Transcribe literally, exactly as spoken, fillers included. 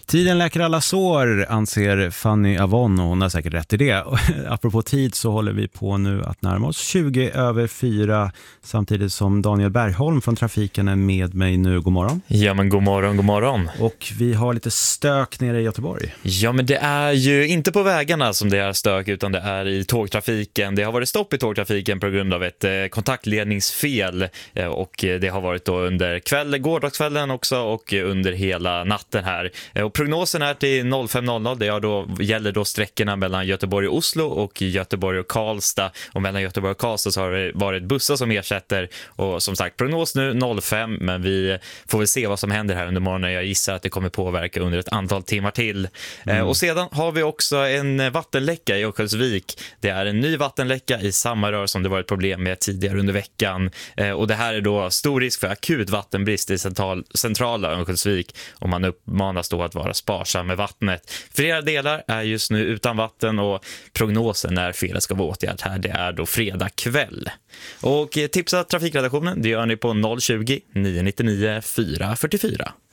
Tiden läker alla sår, anser Fanny Avon, och hon har säkert rätt i det. Apropå tid så håller vi på nu att närma oss tjugo över fyra, samtidigt som Daniel Bergholm från Trafiken är med mig nu. God morgon. Ja, men god morgon, god morgon. Och vi har lite stök nere i Göteborg. Ja, men det är ju inte på vägarna som det är stök, utan det är i tågtrafiken. Det har varit stopp i tågtrafiken på grund av ett eh, kontaktledningsfel eh, och det har varit då under kväll, gårdagskvällen också och under hela natten här. Eh, och prognosen är till fem noll noll, det är då, gäller då sträckorna mellan Göteborg och Oslo och Göteborg och Karlstad. Och mellan Göteborg och Karlstad så har det varit bussar som ersätter. Och som sagt, prognos nu fem, men vi får väl se vad som händer här under morgonen. Jag gissar att det kommer påverka under ett antal timmar till. Mm. Eh, och sedan har vi också en vattenläcka i Örnsköldsvik. Det är en ny vattenläcka i samma rör som det var ett problem med tidigare under veckan. Eh, och det här är då stor risk för akut vattenbrist i central, centrala Örnsköldsvik, och man uppmanas då att vara sparsam med vattnet. Flera delar är just nu utan vatten, och prognosen när felet ska vara åtgärd här, det är då fredag kväll. Och tipsa trafikredaktionen, det gör ni på noll tjugo, nio nio nio, fyra fyra fyra.